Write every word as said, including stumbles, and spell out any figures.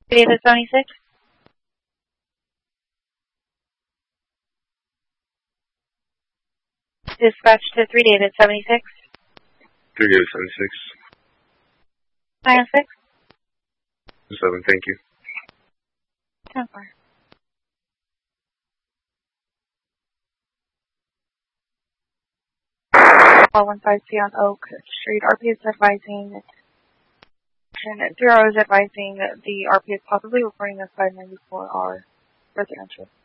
David seventy-six. Dispatch to three David seventy-six. three David seventy-six. nine six. seven, thank you. ten four. four one five C on Oak Street. R P is advising, zero is advising the R P is possibly reporting a five ninety-four R residential.